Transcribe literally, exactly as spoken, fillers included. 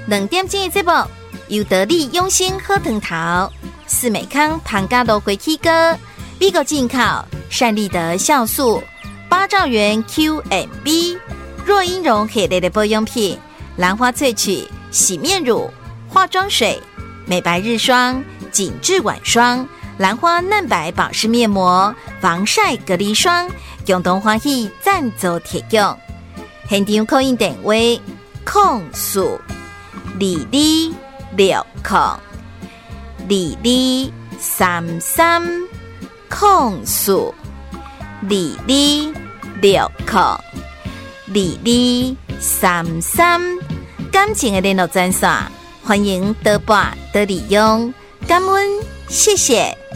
两点钟的节目由得力用心喝藤桃、四美康庞嘎罗回 K 歌、美国进口善利德酵素、八兆元 Q M B、若英绒系列的保养品、兰花萃取洗面乳、化妆水、美白日霜、紧致晚霜、兰花嫩白保湿面膜、防晒隔离霜，共同欢喜赞助提供。现场扣印电话：空数二二六空二二三三空数二二六空二二三三。感情的联络专线，欢迎多拨多利用，感恩，谢谢。